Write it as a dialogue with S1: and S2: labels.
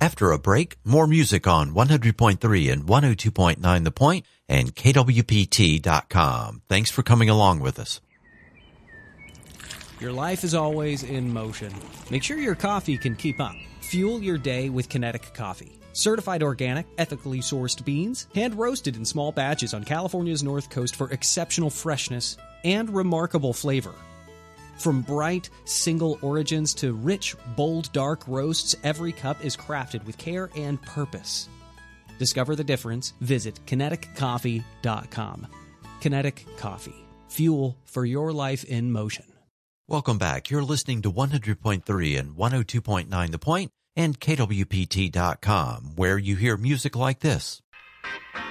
S1: After a break, more music on 100.3 and 102.9 The Point and KWPT.com. Thanks for coming along with us.
S2: Your life is always in motion. Make sure your coffee can keep up. Fuel your day with Kinetic Coffee. Certified organic, ethically sourced beans, hand-roasted in small batches on California's North Coast for exceptional freshness and remarkable flavor. From bright, single origins to rich, bold, dark roasts, every cup is crafted with care and purpose. Discover the difference. Visit KineticCoffee.com. Kinetic Coffee. Fuel for your life in motion.
S1: Welcome back. You're listening to 100.3 and 102.9 The Point and KWPT.com, where you hear music like this.